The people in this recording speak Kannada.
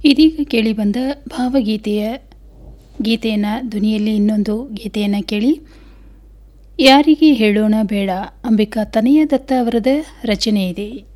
ಇದೀಗ ಕೇಳಿಬಂದ ಗೀತೆಯನ್ನು ಧ್ವನಿಯಲ್ಲಿ ಇನ್ನೊಂದು ಗೀತೆಯನ್ನು ಕೇಳಿ. ಯಾರಿಗೆ ಹೇಳೋಣ ಬೇಡ, ಅಂಬಿಕಾ ತನಯ ದತ್ತ ಅವರದ ರಚನೆ ಇದೆ.